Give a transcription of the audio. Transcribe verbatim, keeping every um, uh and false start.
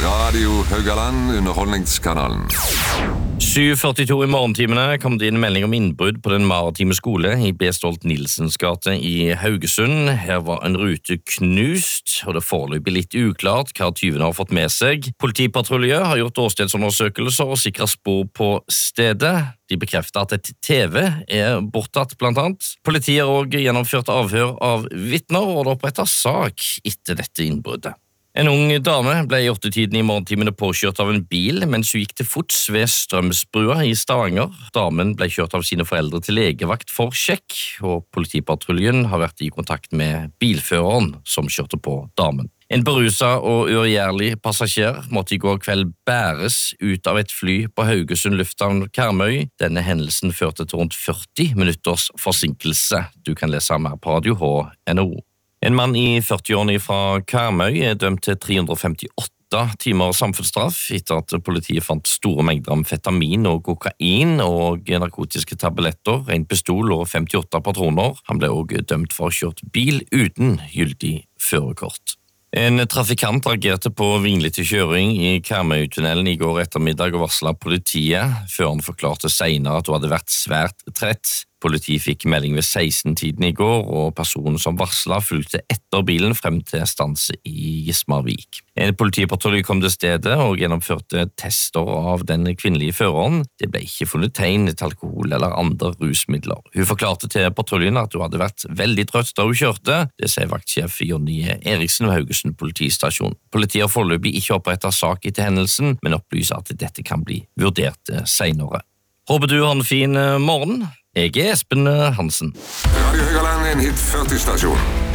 Radio Haugaland, underholdningskanalen. sju førtito i morgentimene kom det inn melding om innbrudd på den maritime skole i B. Stolt Nilsens gate i Haugesund. Her var en rute knust, og det er foreløpig litt uklart hva tyvene har fått med seg. Politipatrulje har gjort åstedsundersøkelser og sikret spor på stedet. De bekrefter at et T V er borttatt, blant annet. Politiet har også gjennomført avhør av vitner, og det opprettet sak etter dette innbruddet. En ung dame ble i åttetiden i morgentimene påkjørt av en bil mens hun gikk til fots ved Strømsbrua i Stavanger. Damen ble kjørt av sine foreldre til legevakt for sjekk, og politipatruljen har vært i kontakt med bilføreren som kjørte på damen. En beruset og uregjerlig passasjer måtte i går kveld bæres ut av et fly på Haugesund lufthavn Karmøy. Denne hendelsen førte til rundt førti minutters forsinkelse. Du kan lese mer på radio h punktum no. En mann i førtiårene fra Karmøy er dømt til tre hundre femtiåtte timer samfunnsstraff etter at politiet fant store mengder amfetamin og kokain og narkotiske tabletter, en pistol og femtiåtte patroner. Han ble også dømt for å ha kjørt bil uten gyldig førerkort. En trafikant reagerte på vinglete kjøring i Karmøytunnelen i går ettermiddag og varslet politiet, før han forklarte senere at hun hadde vært svært trett. Politiet fikk melding ved seksten-tiden i går, og personen som varslet fulgte etter bilen frem til stanse i Gismarvik. En politipatrulje kom til stedet og gjennomførte tester av den kvinnelige føreren. Det ble ikke funnet tegn til alkohol eller andre rusmidler. Hun forklarte til patruljen at hun hadde vært veldig trøtt da hun kjørte. Det sier vaktsjef Jonny Eriksen ved Haugesund politistasjon. Politiet har foreløpig ikke opprettet sak etter hendelsen, men opplyser at dette kan bli vurdert senere. Håper du har en fin morgen. Jeg er Espen Hansen. Radio Haugaland, en hit førti-stasjon.